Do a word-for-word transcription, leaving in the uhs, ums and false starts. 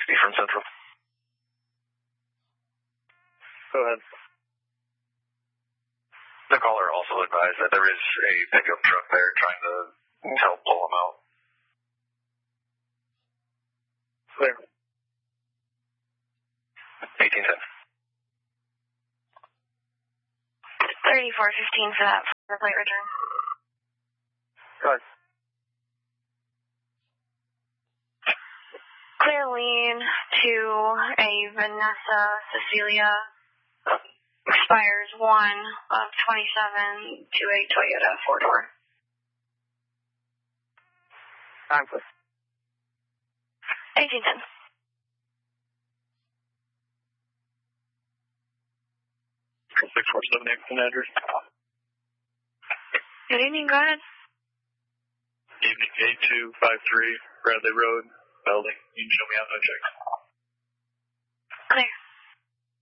from Central. Go ahead. The caller also advised that there is a pickup truck there trying to help pull him out. Clear. eighteen ten. thirty-four fifteen for that for plate return. Go ahead. Clear lean to a Vanessa Cecilia. Expires one of twenty-seven to a Toyota four-door. Time, please. eighteen ten. six four seven eight for an address. Good evening, go ahead. Evening, eight two five three, Bradley Road, Belding. You can show me out, no checks.